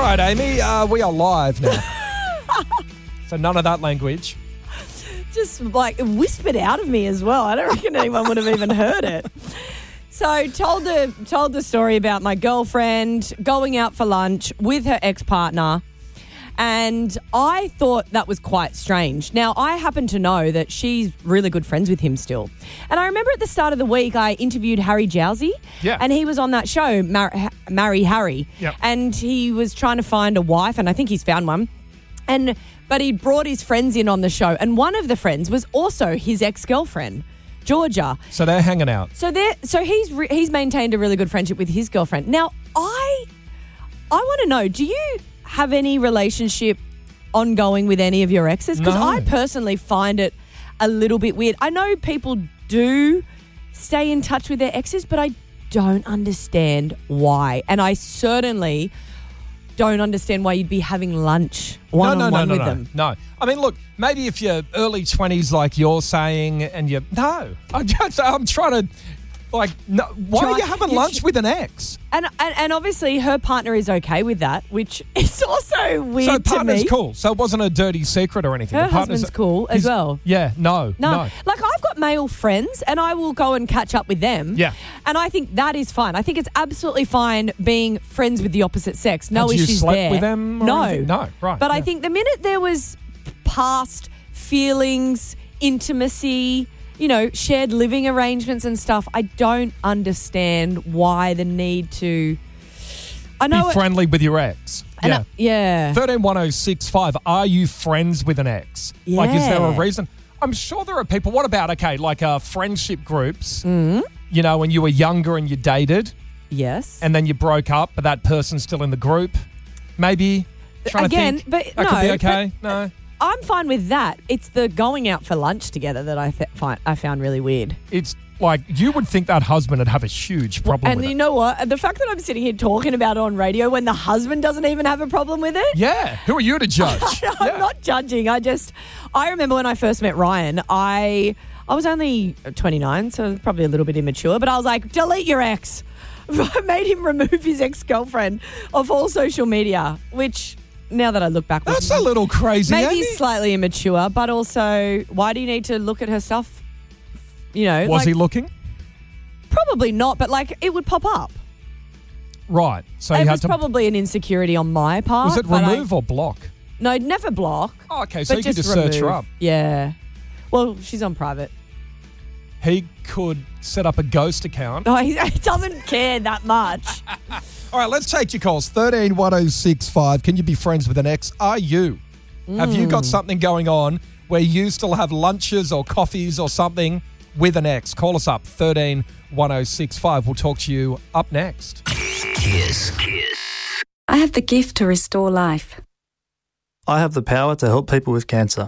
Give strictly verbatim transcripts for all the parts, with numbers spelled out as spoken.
right, Amy, uh, we are live now. So none of that language. Just like whispered out of me as well. I don't reckon anyone would have even heard it. So told the told the story about my girlfriend going out for lunch with her ex-partner, and I thought that was quite strange. Now, I happen to know that she's really good friends with him still. And I remember at the start of the week, I interviewed Harry Jowsey. Yeah. And he was on that show, Mar- Marry Harry. Yep. And he was trying to find a wife, and I think he's found one. And but he brought his friends in on the show, and one of the friends was also his ex-girlfriend, Georgia. So they're hanging out. So they so he's re- he's maintained a really good friendship with his girlfriend. Now, I I want to know, do you have any relationship ongoing with any of your exes? Because No. I personally find it a little bit weird. I know people do stay in touch with their exes, but I don't understand why. And I certainly don't understand why you'd be having lunch one no, on no, one no, with no, them. No. I mean, look, maybe if you're early twenties like you're saying and you no. I'm just I'm trying to like no, why Try- are you having you lunch tr- with an ex? And, and and obviously her partner is okay with that, which is also weird So to partner's me. cool. So it wasn't a dirty secret or anything. Her The partner's- husband's cool as he's- well. Yeah, no, No. no. Like I've got male friends and I will go and catch up with them. Yeah. And I think that is fine. I think it's absolutely fine being friends with the opposite sex. No Had you issues slept there. with them or No. anything? No, right, But I yeah. think the minute there was past feelings, intimacy, you know, shared living arrangements and stuff, I don't understand why the need to I know Be it- friendly with your ex. and Yeah. I- yeah. thirteen one oh six five. Are you friends with an ex? Like, is there a Yeah. reason? I'm sure there are people. What about, okay, like uh, friendship groups, Mm-hmm. you know, when you were younger and you dated Yes. and then you broke up, but that person's still in the group? Maybe? Trying Again, to think. but that could be no, okay. No. I'm fine with that. It's the going out for lunch together that I th- find I found really weird. It's like you would think that husband would have a huge problem And with you it. know what? The fact that I'm sitting here talking about it on radio when the husband doesn't even have a problem with it. Yeah. Who are you to judge? I'm Yeah. not judging. I just, I remember when I first met Ryan, I I was only twenty-nine, so probably a little bit immature, but I was like, delete your ex. I made him remove his ex-girlfriend off all social media, which now that I look back, That's a little crazy, maybe Amy. slightly immature, but also why do you need to look at her stuff? You know, Was like, he looking? probably not, but like it would pop up. Right. So it you had was to. probably an insecurity on my part. Was it but I- remove or block? No, never block. Oh, okay. So but you could just just search her remove. up. Yeah. Well, she's on private. He could set up a ghost account. Oh, he, he doesn't care that much. All right, let's take your calls. thirteen one oh six five. Can you be friends with an ex? Are you? Have you Mm. got something going on where you still have lunches or coffees or something with an ex? Call us up, thirteen one oh six five. We'll talk to you up next. Kiss. Kiss. I have the gift to restore life. I have the power to help people with cancer.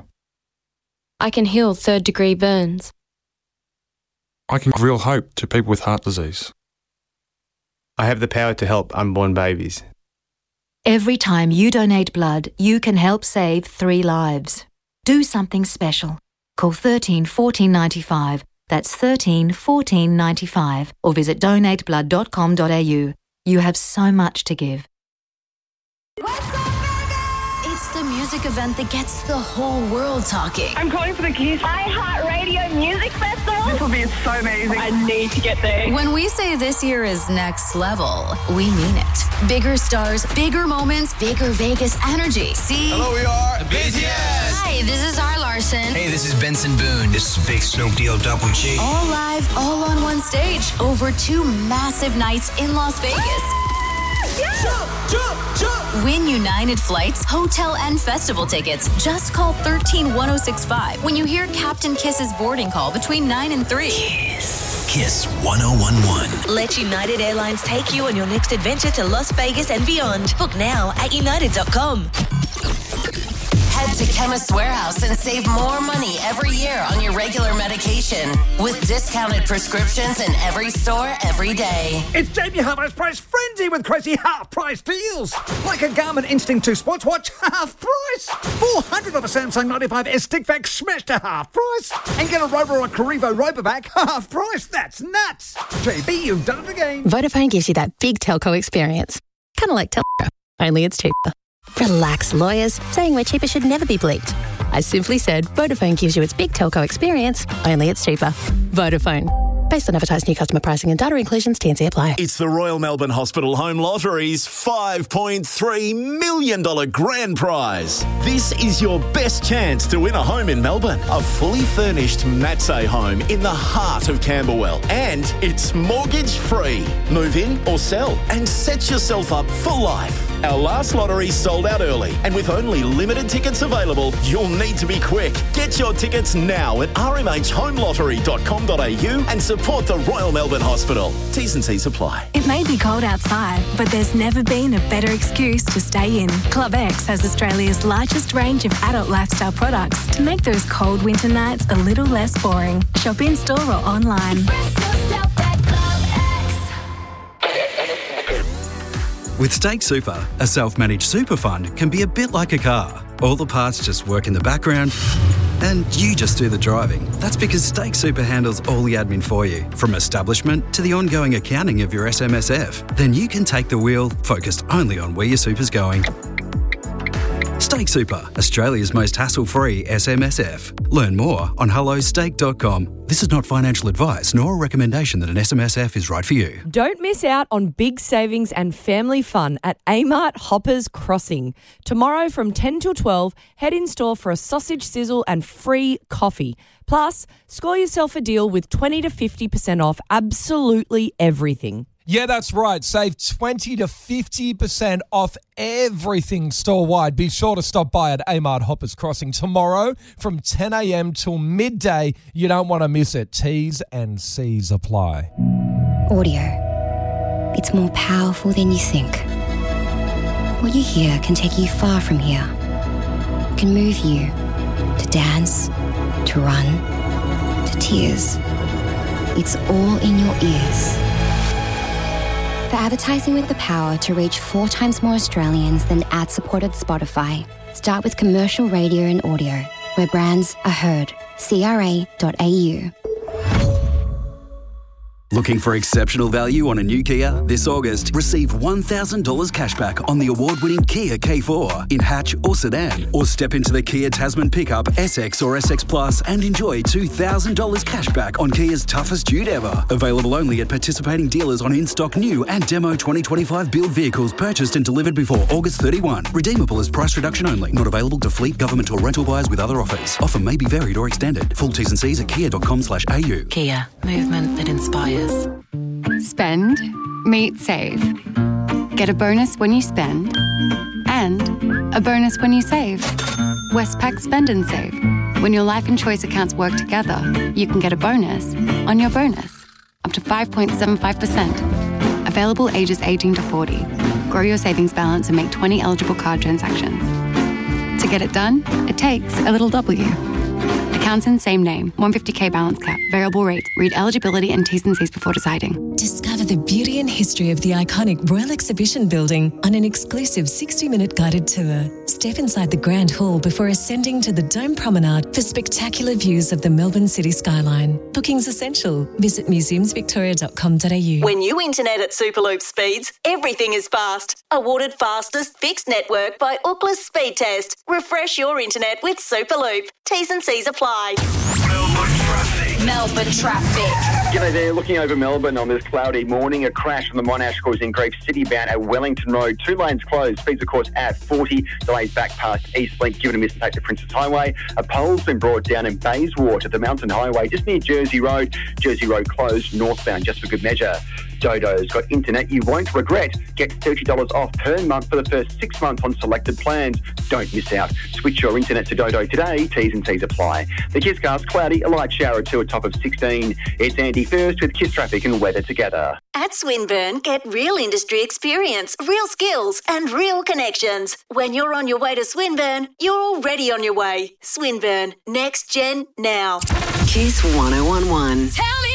I can heal third degree burns. I can give real hope to people with heart disease. I have the power to help unborn babies. Every time you donate blood, you can help save three lives. Do something special. Call thirteen fourteen ninety-five. That's thirteen fourteen ninety-five. Or visit donate blood dot com dot a u. You have so much to give. It's the music event that gets the whole world talking. I'm calling for the Kiss iHeartRadio Music Festival. This will be so amazing. I need to get there. When we say this year is next level, we mean it. Bigger stars, bigger moments, bigger Vegas energy. See? Hello, we are the B T S. Hi, this is R. Larson. Hey, this is Benson Boone. This is Big Snoop Deal Double G. All live, all on one stage, over two massive nights in Las Vegas. Jump, jump, jump. Win United Flights, hotel, and festival tickets. Just call thirteen one oh six five when you hear Captain Kiss's boarding call between nine and three. Kiss. Kiss one oh one one. Let United Airlines take you on your next adventure to Las Vegas and beyond. Book now at united dot com. Head to Chemist Warehouse and save more money every year on your regular medication with discounted prescriptions in every store every day. It's Jamie Harvey's Price Frenzy with crazy half-price deals. Like a Garmin Instinct two sports watch, half price. four hundred of a Samsung ninety-five S stick vac smashed to half price. And get a Rover or a Carrivo Robovac, half price. That's nuts. J B, you've done it again. Vodafone gives you that big telco experience. Kind of like telco. only it's cheaper. Relax, lawyers. Saying we're cheaper should never be bleeped. I simply said Vodafone gives you its big telco experience, only it's cheaper. Vodafone. Based on advertised new customer pricing and data inclusions, T and C apply. It's the Royal Melbourne Hospital Home Lottery's five point three million dollars grand prize. This is your best chance to win a home in Melbourne. A fully furnished Matsay home in the heart of Camberwell. And it's mortgage-free. Move in or sell and set yourself up for life. Our last lottery sold out early, and with only limited tickets available, you'll need to be quick. Get your tickets now at r m h home lottery dot com dot a u and support the Royal Melbourne Hospital. T's and C's apply. It may be cold outside, but there's never been a better excuse to stay in. Club X has Australia's largest range of adult lifestyle products to make those cold winter nights a little less boring. Shop in store or online. With Stake Super, a self-managed super fund can be a bit like a car. All the parts just work in the background and you just do the driving. That's because Stake Super handles all the admin for you, from establishment to the ongoing accounting of your S M S F. Then you can take the wheel, focused only on where your super's going. Stake Super, Australia's most hassle-free S M S F. Learn more on hello stake dot com. This is not financial advice nor a recommendation that an S M S F is right for you. Don't miss out on big savings and family fun at Amart Hoppers Crossing. Tomorrow from ten till twelve, head in store for a sausage sizzle and free coffee. Plus, score yourself a deal with twenty to fifty percent off absolutely everything. Yeah, that's right. Save twenty to fifty percent off everything store-wide. Be sure to stop by at Amart Hoppers Crossing tomorrow from ten a.m. till midday. You don't want to miss it. T's and C's apply. Audio. It's more powerful than you think. What you hear can take you far from here. It can move you to dance, to run, to tears. It's all in your ears. For advertising with the power to reach four times more Australians than ad-supported Spotify, start with commercial radio and audio, where brands are heard. C R A dot A U. Looking for exceptional value on a new Kia? This August, receive one thousand dollars cashback on the award-winning Kia K four in hatch or sedan. Or step into the Kia Tasman pickup, S X or S X Plus and enjoy two thousand dollars cashback on Kia's toughest dude ever. Available only at participating dealers on in-stock new and demo twenty twenty-five build vehicles purchased and delivered before August thirty-first. Redeemable as price reduction only. Not available to fleet, government or rental buyers with other offers. Offer may be varied or extended. Full T's and C's at kia dot com slash a u. Kia. Movement that inspires. Spend, meet, save. Get a bonus when you spend and a bonus when you save. Westpac Spend and Save. When your life and choice accounts work together, you can get a bonus on your bonus, up to five point seven five percent. Available ages eighteen to forty. Grow your savings balance and make twenty eligible card transactions. To get it done, it takes a little W. Accounts in same name. one hundred fifty k balance cap. Variable rate. Read eligibility and T's and C's before deciding. Discover the beauty and history of the iconic Royal Exhibition Building on an exclusive sixty-minute guided tour. Step inside the Grand Hall before ascending to the Dome Promenade for spectacular views of the Melbourne city skyline. Bookings essential. Visit museums victoria dot com dot a u. When you internet at Superloop speeds, everything is fast. Awarded fastest fixed network by Ookla Speed Test. Refresh your internet with Superloop. T's and C's apply. Melbourne traffic. G'day there, looking over Melbourne on this cloudy morning. A crash on the Monash causing Grave City bound at Wellington Road. Two lanes closed. Speeds, of course, at forty. Delays back past Eastlink, given a miss and take to Princess Highway. A pole's been brought down in Bayswater, the Mountain Highway, just near Jersey Road. Jersey Road closed northbound, just for good measure. Dodo's got internet you won't regret. Get thirty dollars off per month for the first six months on selected plans. Don't miss out. Switch your internet to Dodo today. T's and C's apply. The Kisscast, cloudy, a light shower to a top of sixteen. It's Andy first with Kiss Traffic and weather together. At Swinburne, get real industry experience, real skills and real connections. When you're on your way to Swinburne, you're already on your way. Swinburne, next gen now. Kiss one oh one one. Tell me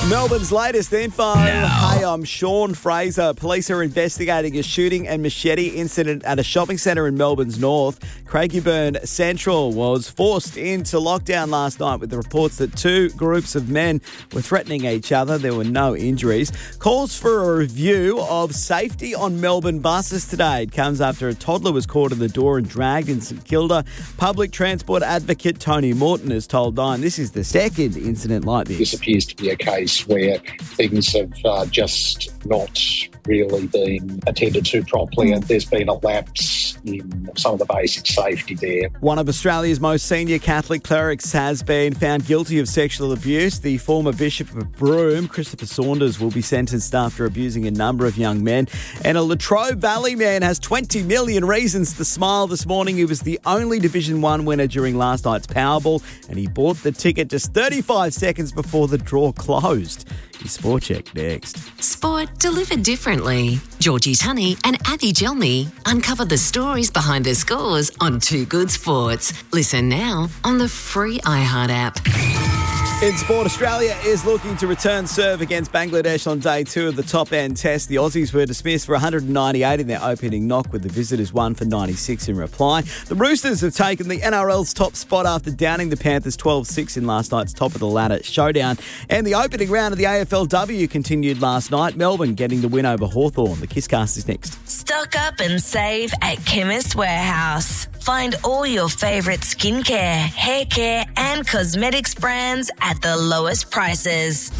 Melbourne's latest info. Hey, I'm Sean Fraser. Police are investigating a shooting and machete incident at a shopping centre in Melbourne's north. Craigieburn Central was forced into lockdown last night with the reports that two groups of men were threatening each other. There were no injuries. Calls for a review of safety on Melbourne buses today. It comes after a toddler was caught in the door and dragged in St Kilda. Public transport advocate Tony Morton has told Nine this is the second incident like this. This appears to be a case where things have uh, just not really been attended to properly, and there's been a lapse in some of the basic safety there. One of Australia's most senior Catholic clerics has been found guilty of sexual abuse. The former Bishop of Broome, Christopher Saunders, will be sentenced after abusing a number of young men. And a Latrobe Valley man has twenty million reasons to smile this morning. He was the only Division one winner during last night's Powerball, and he bought the ticket just thirty-five seconds before the draw closed. Your Sport Check next. Sport delivered differently. Georgie Tunney and Abby Gelmy uncover the stories behind the scores on Two Good Sports. Listen now on the free iHeart app. In sport, Australia is looking to return serve against Bangladesh on day two of the top-end test. The Aussies were dismissed for one hundred ninety-eight in their opening knock, with the visitors one for ninety-six in reply. The Roosters have taken the N R L's top spot after downing the Panthers twelve six in last night's top-of-the-ladder showdown. And the opening round of the A F L W continued last night. Melbourne getting the win over Hawthorn. The Kisscast is next. Stock up and save at Chemist Warehouse. Find all your favourite skincare, hair care and cosmetics brands at the lowest prices.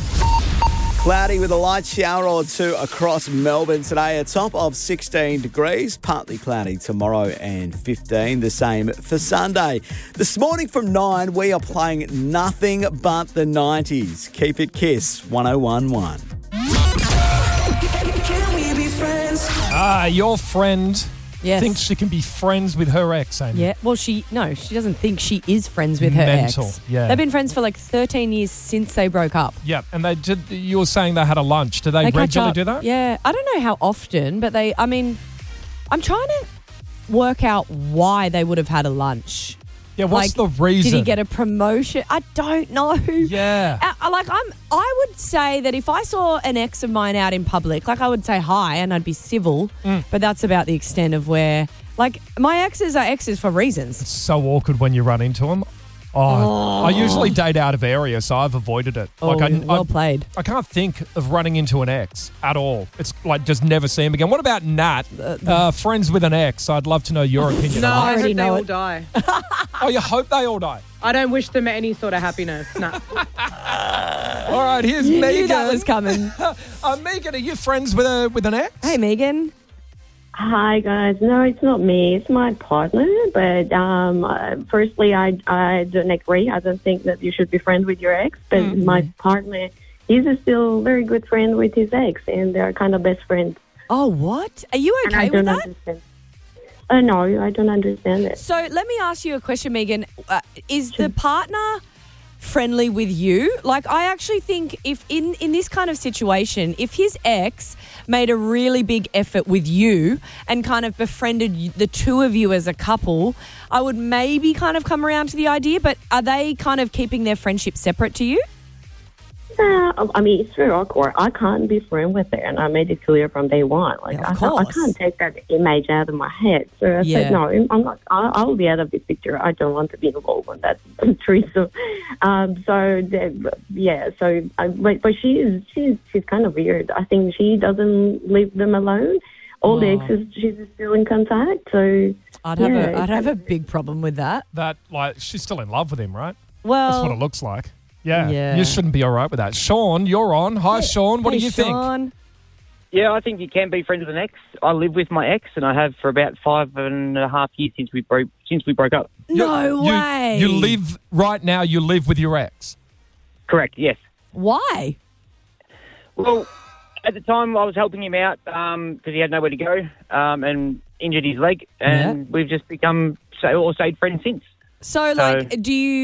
Cloudy with a light shower or two across Melbourne today. A top of sixteen degrees. Partly cloudy tomorrow and fifteen. The same for Sunday. This morning from nine, we are playing nothing but the nineties. Keep it Kiss one oh one point one. Ah, your friend Yes. thinks she can be friends with her ex, Amy. Yeah, well, she, no, she doesn't think she is friends with her Mental, ex. yeah. They've been friends for like thirteen years since they broke up. Yeah, and they did. You were saying they had a lunch. Do they, They catch regularly up. do that? Yeah, I don't know how often, but they, I mean, I'm trying to work out why they would have had a lunch. Yeah, what's Like, the reason? Did he get a promotion? I don't know. Yeah. I, I- like I'm, I would say that if I saw an ex of mine out in public, like I would say hi and I'd be civil, Mm. but that's about the extent of where, like, my exes are exes for reasons. So awkward when you run into them. Oh, Oh. I usually date out of area, so I've avoided it. Oh, I, well I, played. I can't think of running into an ex at all. It's like just never see him again. What about Nat? Uh, friends with an ex. I'd love to know your opinion. No, on I that. hope they all die. Oh, you hope they all die? I don't wish them any sort of happiness. No. All right, here's You knew Megan. that was coming. uh, Megan, are you friends with a with an ex? Hey, Megan. Hi guys, no, it's not me. It's my partner. But um, uh, firstly, I I don't agree. I don't think that you should be friends with your ex. But Mm-hmm. my partner, he's a still very good friend with his ex, and they're kind of best friends. Oh, what? Are you And okay I with don't that? understand. Uh, no, I don't understand it. So let me ask you a question, Megan. Uh, is the partner friendly with you? Like, I actually think if in, in this kind of situation, if his ex made a really big effort with you and kind of befriended you- the two of you as a couple, I would maybe kind of come around to the idea, but are they kind of keeping their friendship separate to you? Uh, I mean, it's very awkward. I can't be friends with her, and I made it clear from day one. Like, Yeah, of I, can't, I course. can't take that image out of my head. So I Yeah. said, no, I'm not. I, I'll be out of this picture. I don't want to be involved in that threesome. Um, so the- yeah, so I, but, but she is she's she's kind of weird. I think she doesn't leave them alone. All the Oh. exes, she's still in contact. So I'd have yeah, a I'd have a big problem with that. That like she's still in love with him, right? Well, That's what it looks like. Yeah. Yeah. You shouldn't be all right with that. Sean, you're on. Hi, Sean. What Hey, do you think? Sean. Yeah, I think you can be friends with an ex. I live with my ex, and I have for about five and a half years since we broke since we broke up. No You- way. You live right now. You live with your ex. Correct. Yes. Why? Well, at the time I was helping him out because he had nowhere to go um, and injured his leg, and we've just become so or stayed friends since. So, like, do you